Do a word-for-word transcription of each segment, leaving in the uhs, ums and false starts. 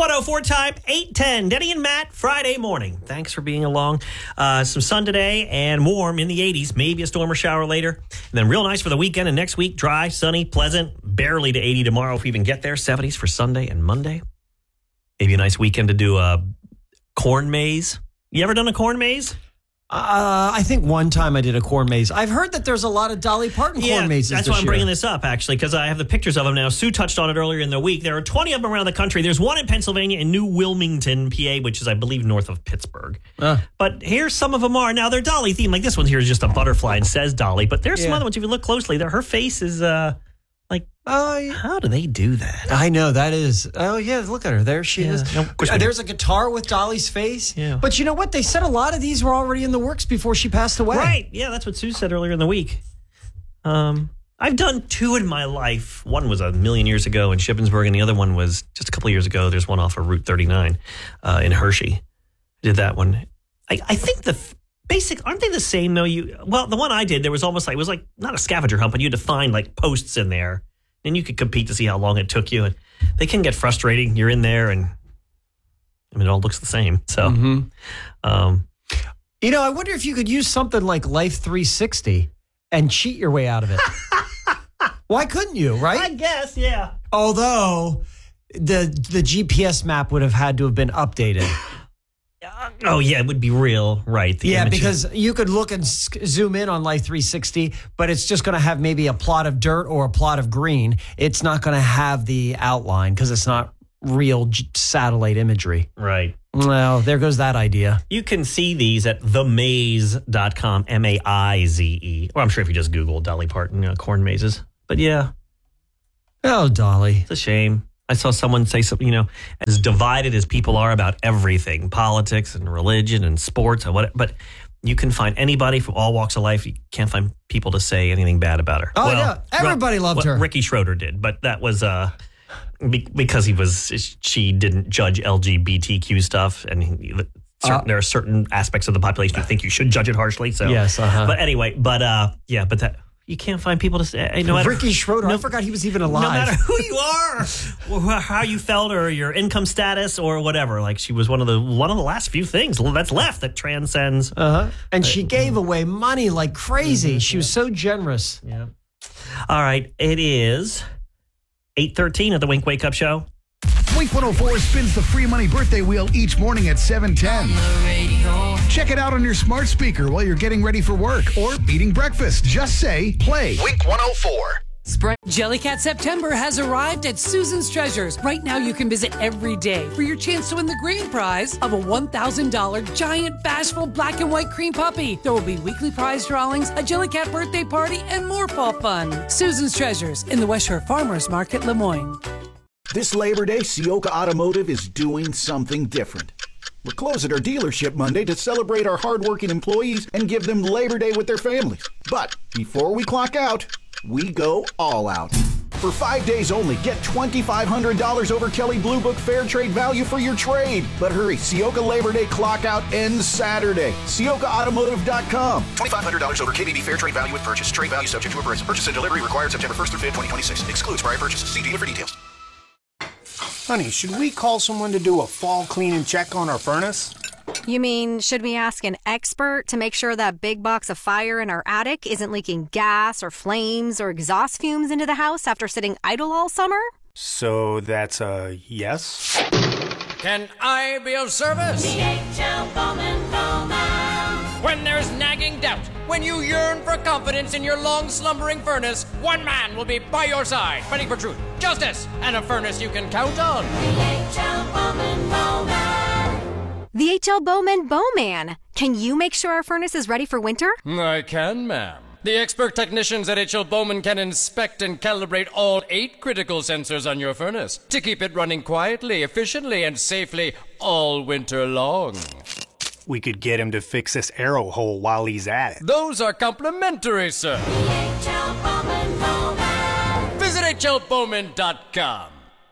one oh four time, eight ten. Denny and Matt, Friday morning. Thanks for being along. Uh, some sun today and warm in the eighties. Maybe a storm or shower later. And then real nice for the weekend and next week. Dry, sunny, pleasant. Barely to eighty tomorrow if we even get there. seventies for Sunday and Monday. Maybe a nice weekend to do a corn maze. You ever done a corn maze? Uh, I think one time I did a corn maze. I've heard that there's a lot of Dolly Parton yeah, corn mazes that's this why I'm year. bringing this up, actually, because I have the pictures of them now. Sue touched on it earlier in the week. There are twenty of them around the country. There's one in Pennsylvania in New Wilmington, P A, which is, I believe, north of Pittsburgh. Uh. But here some of them are. Now, they're Dolly themed. Like this one here is just a butterfly and says Dolly. But there's yeah. some other ones, if you look closely, her face is... Uh, Like, uh, yeah. how do they do that? I know, that is. Oh, yeah, look at her. There she yeah. is. No, There's a guitar with Dolly's face. Yeah. But you know what? They said a lot of these were already in the works before she passed away. Right. Yeah, that's what Sue said earlier in the week. Um, I've done two in my life. One was a million years ago in Shippensburg, and the other one was just a couple of years ago. There's one off of Route thirty-nine uh, in Hershey. I did that one. I, I think the... Basic, aren't they the same though? You well, the one I did, there was almost like it was like not a scavenger hunt, but you had to find like posts in there, and you could compete to see how long it took you. And they can get frustrating. You're in there, and I mean, it all looks the same. So, mm-hmm. um, you know, I wonder if you could use something like Life three sixty and cheat your way out of it. Why couldn't you? Right? I guess, yeah. Although the the G P S map would have had to have been updated. Oh, yeah, it would be real, right. The yeah, images. Because you could look and zoom in on Life three sixty, but it's just going to have maybe a plot of dirt or a plot of green. It's not going to have the outline because it's not real j- satellite imagery. Right. Well, there goes that idea. You can see these at the maze dot com, M A I Z E. Or I'm sure if you just Google Dolly Parton uh, corn mazes. But yeah. Oh, Dolly. It's a shame. I saw someone say something, you know, as divided as people are about everything, politics and religion and sports and what, but you can find anybody from all walks of life. You can't find people to say anything bad about her. Oh, well, yeah. Everybody well, loved well, her. Ricky Schroeder did, but that was uh, be, because he was, she didn't judge L G B T Q stuff. And he, certain, uh, there are certain aspects of the population who think you should judge it harshly. So, yes. Uh-huh. But anyway, but uh, yeah, but that. You can't find people to say. No matter, Ricky Schroeder. No, I forgot he was even alive. No matter who you are, or how you felt, or your income status, or whatever. Like she was one of the one of the last few things that's left that transcends. Uh huh. And uh, she gave away money like crazy. Mm-hmm, she yeah. was so generous. Yeah. All right. It is eight thirteen at the Wink Wake Up Show. Wink one oh four spins the free money birthday wheel each morning at seven ten. Check it out on your smart speaker while you're getting ready for work or eating breakfast. Just say, play Wink one oh four. Sprite Jellycat September has arrived at Susan's Treasures. Right now you can visit every day for your chance to win the green prize of a one thousand dollars giant bashful black and white cream puppy. There will be weekly prize drawings, a Jellycat birthday party, and more fall fun. Susan's Treasures in the West Shore Farmers Market, Lemoyne. This Labor Day, Sioka Automotive is doing something different. We're closed at our dealership Monday to celebrate our hardworking employees and give them Labor Day with their families. But before we clock out, we go all out. For five days only, get twenty-five hundred dollars over Kelley Blue Book Fair Trade value for your trade. But hurry, Sioka Labor Day clock out ends Saturday. Sioka Automotive dot com. twenty-five hundred dollars over K B B Fair Trade value with purchase. Trade value subject to appraisal. Purchase and delivery required September first through fifth, twenty twenty-six. Excludes prior purchases. See dealer for details. Honey, should we call someone to do a fall clean and check on our furnace? You mean, should we ask an expert to make sure that big box of fire in our attic isn't leaking gas or flames or exhaust fumes into the house after sitting idle all summer? So that's a yes? Can I be of service? D H L Bowman Bowman. When there's nagging doubt, when you yearn for confidence in your long slumbering furnace, one man will be by your side, fighting for truth, justice, and a furnace you can count on. D H L Bowman Bowman. The H L Bowman Bowman. Can you make sure our furnace is ready for winter? I can, ma'am. The expert technicians at H L Bowman can inspect and calibrate all eight critical sensors on your furnace to keep it running quietly, efficiently, and safely all winter long. We could get him to fix this arrow hole while he's at it. Those are complimentary, sir. The H L Bowman Bowman. Visit H L Bowman dot com.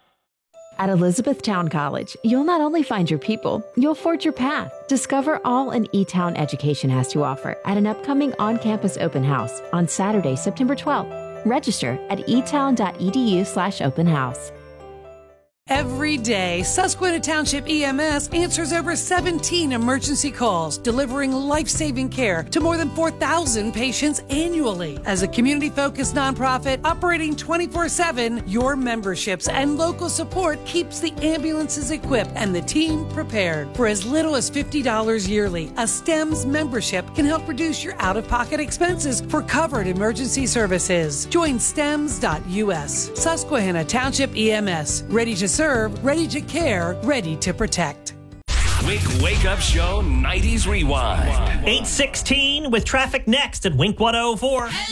At Elizabethtown College, you'll not only find your people, you'll forge your path. Discover all an E-Town education has to offer at an upcoming on-campus open house on Saturday, September twelfth. Register at etown dot e d u slash open house. Every day, Susquehanna Township E M S answers over seventeen emergency calls, delivering life-saving care to more than four thousand patients annually. As a community-focused nonprofit operating twenty-four seven, your memberships and local support keeps the ambulances equipped and the team prepared. For as little as fifty dollars yearly, a STEMS membership can help reduce your out-of-pocket expenses for covered emergency services. Join stems dot U S. Susquehanna Township E M S. Ready to serve, ready to care, ready to protect. Wink Wake Up Show nineties Rewind. eight sixteen with traffic next at Wink one oh four.